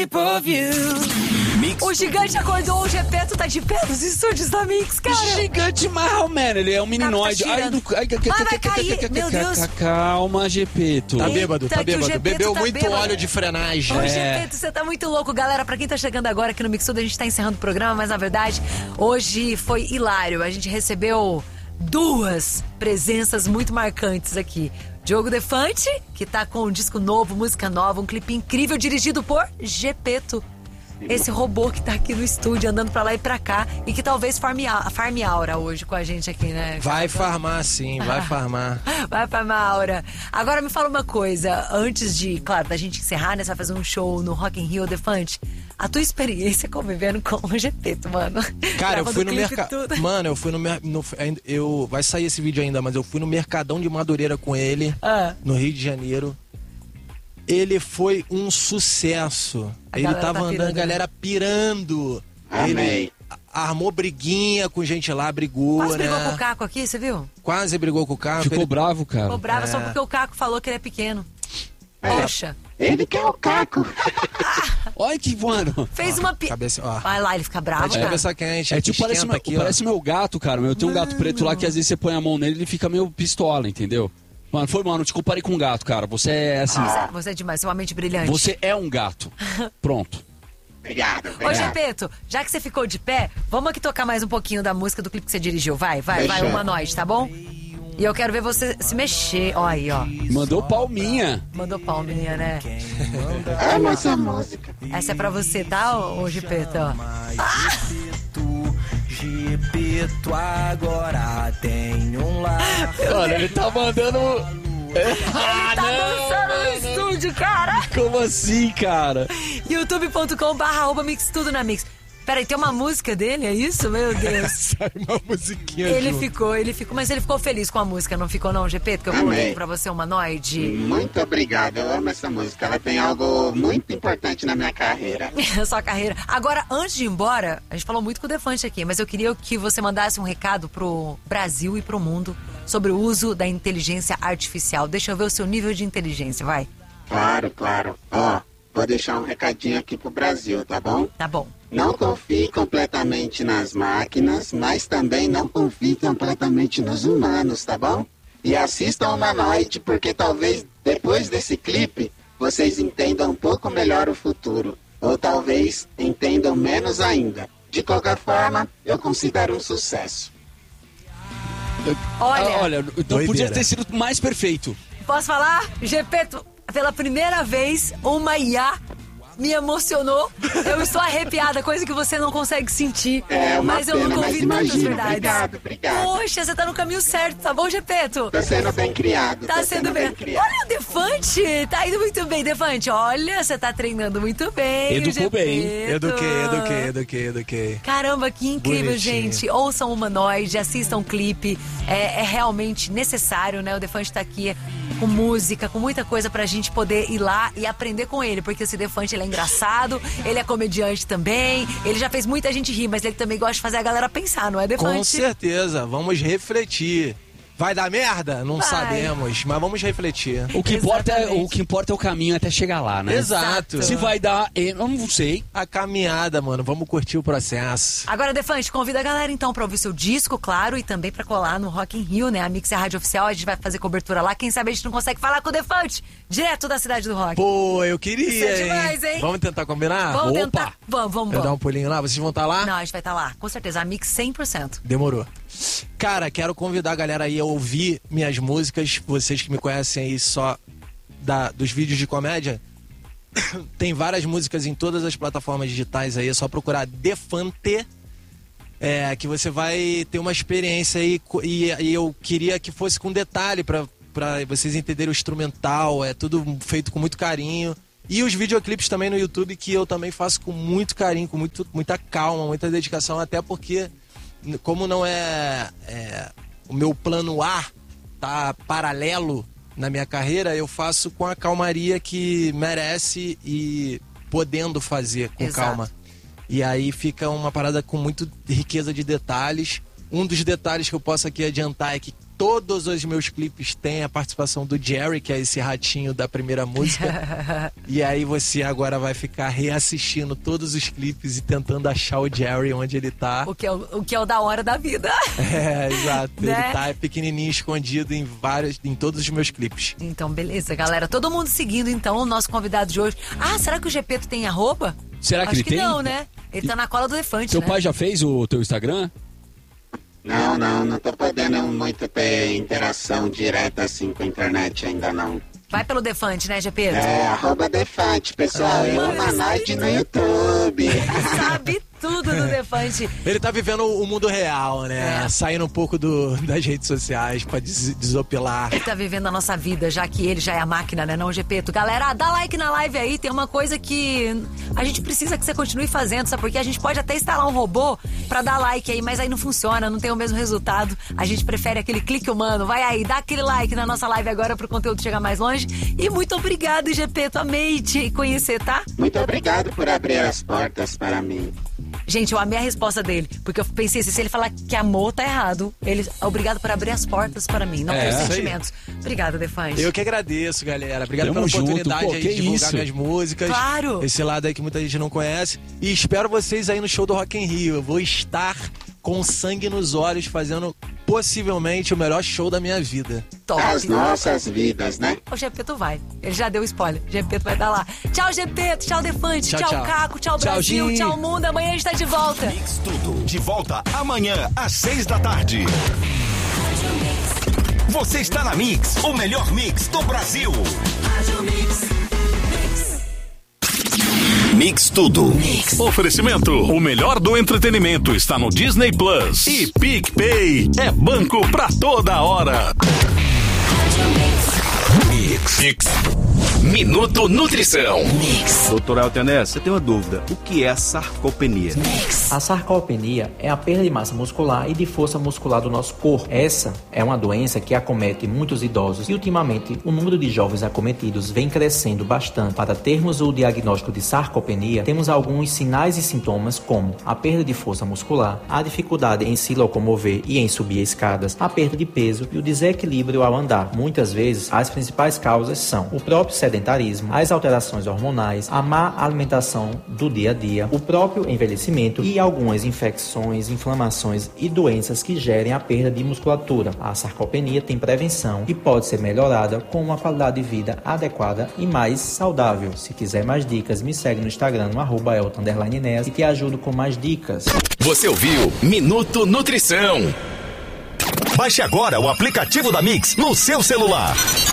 O gigante acordou, o Gepeto tá de pé nos estúdios da Mix, cara. Gigante Marromeno, ele é um meninoide. Vai cair, meu Deus. Calma, Gepeto. Tá bêbado, Eita, tá que o bêbado. Gepeto Bebeu tá muito bêbado. óleo de frenagem. Ô, Gepeto, você tá muito louco. Galera, pra quem tá chegando agora aqui no Mix Tudo, a gente tá encerrando o programa, mas na verdade, hoje foi hilário. A gente recebeu duas presenças muito marcantes aqui. Diogo Defante, que tá com um disco novo, música nova, um clipe incrível dirigido por Gepeto. Esse robô que tá aqui no estúdio, andando pra lá e pra cá, e que talvez farme aura hoje com a gente aqui, né? Vai farmar sim, vai farmar. Vai farmar aura. Agora me fala uma coisa, antes de, claro, da gente encerrar, né? Você vai fazer um show no Rock in Rio, Defante. A tua experiência convivendo com o Gepeto, mano. Cara, eu Gravando fui no clipe e mercado. tudo. Mano, eu fui no. Vai sair esse vídeo ainda, mas eu fui no Mercadão de Madureira com ele, no Rio de Janeiro. Ele foi um sucesso. Ele tava andando, pirando, a galera pirando. Ele armou briguinha com gente lá, brigou, Quase né? brigou com o Caco aqui, você viu? Quase brigou com o Caco. Ficou bravo, cara. Ficou brava só porque o Caco falou que ele é pequeno. Poxa. Ele quer o Caco. Olha que, mano. Fez uma Cabeça, ó. Vai lá, ele fica bravo, Tá de cara. cabeça quente. É tipo, esquenta aqui, ó. parece meu gato, cara. Eu tenho um gato preto lá que às vezes você põe a mão nele e ele fica meio pistola, entendeu? Mano, foi, mano, te comparei com um gato, cara. Você é assim. Você é demais, você é uma mente brilhante. Você é um gato. Pronto. Obrigado, Ô, obrigado. Gepeto, já que você ficou de pé, vamos aqui tocar mais um pouquinho da música do clipe que você dirigiu. Vai, Fechou. Humanoide, tá bom? E eu quero ver você se mexer. Ó aí, ó. Mandou palminha. Mandou palminha, né? Amo essa música. Essa é pra você, tá, ô Gepeto? Gepeto agora tem um lar. Mano, ele tá mandando. Tá dançando no estúdio, cara! Como assim, cara? youtube.com/mixtudo na Mix. Peraí, tem uma música dele, é isso? Meu Deus. Sai uma musiquinha Ele junto. ficou, mas ele ficou feliz com a música, não ficou não, Gepeto? Que eu coloquei Amei. pra você, Humanoide. Muito obrigado, eu amo essa música. Ela tem algo muito importante na minha carreira. Sua carreira. Agora, antes de ir embora, a gente falou muito com o Defante aqui, mas eu queria que você mandasse um recado pro Brasil e pro mundo sobre o uso da inteligência artificial. Deixa eu ver o seu nível de inteligência, vai. Claro, claro. Ó, vou deixar um recadinho aqui pro Brasil, tá bom? Tá bom. Não confie completamente nas máquinas, mas também não confie completamente nos humanos, tá bom? E assistam Humanoide, porque talvez depois desse clipe vocês entendam um pouco melhor o futuro. Ou talvez entendam menos ainda. De qualquer forma, eu considero um sucesso. Olha, Não doideira. podia ter sido mais perfeito. posso falar? Gepeto, pela primeira vez, uma IA me emocionou. Eu estou arrepiada, coisa que você não consegue sentir. É uma mas eu pena, nunca mas ouvi tantas imagina. verdades. Obrigado. Poxa, você tá no caminho certo, tá bom, Gepeto? Tá sendo bem criado. Tá sendo bem. criado. Olha o Defante, tá indo muito bem, Defante. Olha, você tá treinando muito bem. Educou bem. Eduquei. Caramba, que incrível, Bonitinho. gente. Ouçam Humanoide, assistam o clipe. É realmente necessário, né? O Defante tá aqui com música, com muita coisa pra gente poder ir lá e aprender com ele. Porque esse Defante, ele é engraçado, ele é comediante também. Ele já fez muita gente rir, mas ele também gosta de fazer a galera pensar, não é, Defante? Com certeza, vamos refletir. Vai dar merda? Não Vai. sabemos, mas vamos refletir. O que importa é o caminho até chegar lá, né? Exato. Se vai dar, eu não sei. A caminhada, mano, vamos curtir o processo. Agora, Defante, convida a galera então pra ouvir seu disco, claro, e também pra colar no Rock in Rio, né? A Mix é a rádio oficial, a gente vai fazer cobertura lá. Quem sabe a gente não consegue falar com o Defante direto da cidade do rock. Pô, eu queria, Isso é demais, hein? Vamos tentar combinar? Vamos Opa! tentar. Vamos. Eu dar um pulinho lá, vocês vão estar lá? Não, a gente vai estar lá, com certeza. A Mix 100%. Demorou. Cara, quero convidar a galera aí a ouvir minhas músicas. Vocês que me conhecem aí só dos vídeos de comédia. Tem várias músicas em todas as plataformas digitais aí. É só procurar Defante. Que você vai ter uma experiência aí. E eu queria que fosse com detalhe pra vocês entenderem o instrumental. É tudo feito com muito carinho. E os videoclipes também no YouTube, que eu também faço com muito carinho, com muita calma, muita dedicação. Até porque, como não é o meu plano A, tá paralelo na minha carreira, eu faço com a calmaria que merece e podendo fazer com Exato. calma. E aí fica uma parada com muita riqueza de detalhes. Um dos detalhes que eu posso aqui adiantar é que todos os meus clipes têm a participação do Jerry, que é esse ratinho da primeira música. E aí você agora vai ficar reassistindo todos os clipes e tentando achar o Jerry onde ele tá. O que é o da hora da vida. Exato. Né? Ele tá pequenininho, escondido em todos os meus clipes. Então, beleza, galera. Todo mundo seguindo, então, o nosso convidado de hoje. Ah, será que o Gepeto tem arroba? Será que Acho ele tem? Não, né? Ele tá na cola do elefante, Seu né? pai já fez o teu Instagram? Não tô podendo muito ter interação direta assim com a internet ainda não. Vai pelo Defante, né, Gepeto? @Defante, pessoal, e uma night no YouTube. Sabe tudo do Defante. Ele tá vivendo o mundo real, né? Saindo um pouco das redes sociais pra desopilar. Ele tá vivendo a nossa vida, já que ele já é a máquina, né, não, Gepeto? Galera, dá like na live aí, tem uma coisa que a gente precisa que você continue fazendo, sabe? Porque a gente pode até instalar um robô pra dar like aí, mas aí não funciona, não tem o mesmo resultado. A gente prefere aquele clique humano. Vai aí, dá aquele like na nossa live agora pro conteúdo chegar mais longe. E muito obrigado, Gepeto, amei te conhecer, tá? Muito obrigado por abrir as portas para mim. Gente, eu amei a resposta dele, porque eu pensei assim, se ele falar que amor, tá errado. Ele, obrigado por abrir as portas para mim, não pelos sentimentos. Obrigada, Defante. Eu que agradeço, galera. Obrigado Tamo pela oportunidade junto. Pô, aí de divulgar isso? minhas músicas. Claro. Esse lado aí que muita gente não conhece. E espero vocês aí no show do Rock in Rio. Eu vou estar com sangue nos olhos, fazendo possivelmente o melhor show da minha vida. Top. As nossas vidas, né? O Gepeto vai. Ele já deu spoiler. Gepeto vai estar lá. Tchau, Gepeto. Tchau, Defante. Tchau, Tchau, tchau. Caco. Tchau, Tchau, Brasil. Gi. Tchau, mundo. Amanhã a gente tá de volta. Mix Tudo, de volta amanhã às 6 da tarde. Você está na Mix, o melhor mix do Brasil. Mix Tudo. Oferecimento. O melhor do entretenimento está no Disney Plus. E PicPay é banco pra toda hora. Mix. Minuto Nutrição. Doutor Eltenés, você tem uma dúvida. O que é sarcopenia? A sarcopenia é a perda de massa muscular e de força muscular do nosso corpo. Essa é uma doença que acomete muitos idosos e ultimamente o número de jovens acometidos vem crescendo bastante. Para termos o diagnóstico de sarcopenia, temos alguns sinais e sintomas como a perda de força muscular, a dificuldade em se locomover e em subir escadas, a perda de peso e o desequilíbrio ao andar. Muitas vezes, as principais causas são o próprio sedentarismo, as alterações hormonais, a má alimentação do dia a dia, o próprio envelhecimento e algumas infecções, inflamações e doenças que gerem a perda de musculatura. A sarcopenia tem prevenção e pode ser melhorada com uma qualidade de vida adequada e mais saudável. Se quiser mais dicas, me segue no Instagram no @elton_nes e te ajudo com mais dicas. Você ouviu Minuto Nutrição. Baixe agora o aplicativo da Mix no seu celular.